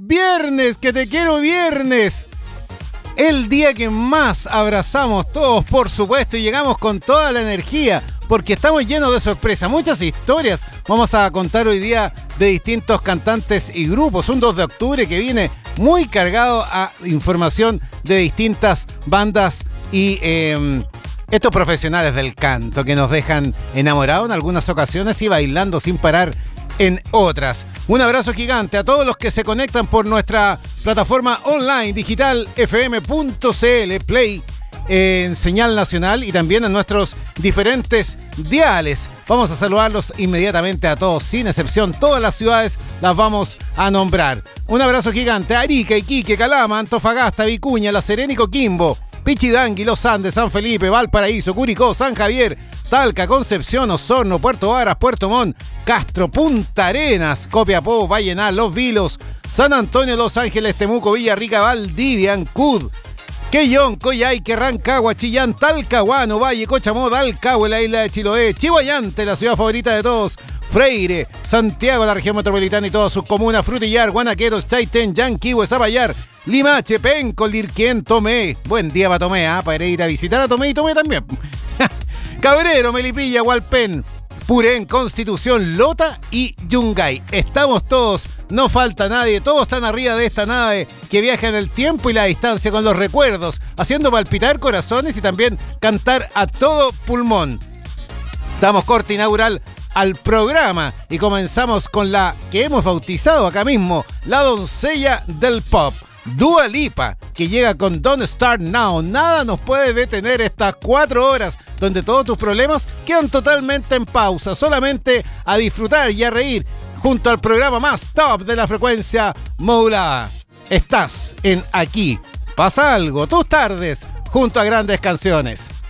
Viernes, que te quiero viernes. El día que más abrazamos todos, por supuesto, y llegamos con toda la energía, porque estamos llenos de sorpresas, muchas historias. Vamos a contar hoy día de distintos cantantes y grupos. Un 2 de octubre que viene muy cargado a información de distintas bandas y estos profesionales del canto que nos dejan enamorados en algunas ocasiones y bailando sin parar en otras. Un abrazo gigante a todos los que se conectan por nuestra plataforma online digital fm.cl Play en señal nacional y también en nuestros diferentes diales. Vamos a saludarlos inmediatamente a todos, sin excepción. Todas las ciudades las vamos a nombrar. Un abrazo gigante a Arica, Iquique, Calama, Antofagasta, Vicuña, La Serena y Coquimbo, Pichidangui, Los Andes, San Felipe, Valparaíso, Curicó, San Javier, Talca, Concepción, Osorno, Puerto Varas, Puerto Montt, Castro, Punta Arenas, Copiapó, Vallenar, Los Vilos, San Antonio, Los Ángeles, Temuco, Villarrica, Valdivia, Ancud, Quellón, Coyhaique, Rancagua, Chillán, Talcahuano, Valle, Cochamó, Dalcahue, la isla de Chiloé, Chihuayante, la ciudad favorita de todos, Freire, Santiago, la región metropolitana y todas sus comunas, Frutillar, Guanaqueros, Chaitén, Yanquihue, Zapallar, Limache, Penco, Lirquén, Tomé. Buen día para Tomé, para ir a visitar a Tomé y Tomé también. Cabrero, Melipilla, Hualpén, Purén, Constitución, Lota y Yungay. Estamos todos, no falta nadie, todos están arriba de esta nave que viaja en el tiempo y la distancia con los recuerdos, haciendo palpitar corazones y también cantar a todo pulmón. Damos corte inaugural al programa y comenzamos con la que hemos bautizado acá mismo, la doncella del pop, Dua Lipa, que llega con Don't Start Now. Nada nos puede detener estas 4 horas donde todos tus problemas quedan totalmente en pausa, solamente a disfrutar y a reír junto al programa más top de la frecuencia modulada. Estás en Aquí Pasa Algo, tus tardes junto a grandes canciones.